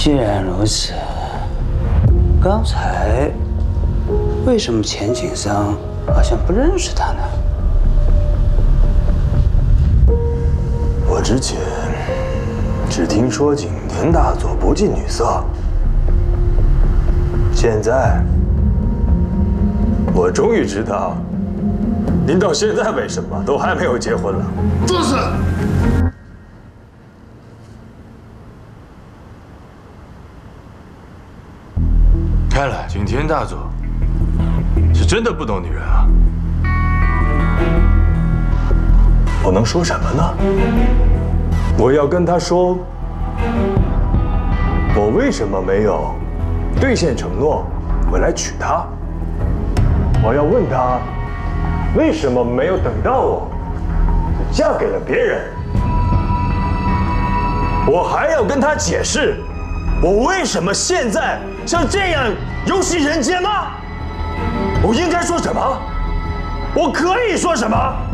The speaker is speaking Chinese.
既然如此，刚才为什么钱景桑好像不认识他呢？ 我之前只听说景田大佐不近女色，现在我终于知道，您到现在为什么都还没有结婚了。 放肆！ 看来景田大佐是真的不懂女人啊！我能说什么呢？我要跟他说，我为什么没有兑现承诺回来娶她？我要问他，为什么没有等到我，就嫁给了别人？我还要跟他解释，我为什么现在像这样游戏人间吗？我应该说什么？我可以说什么？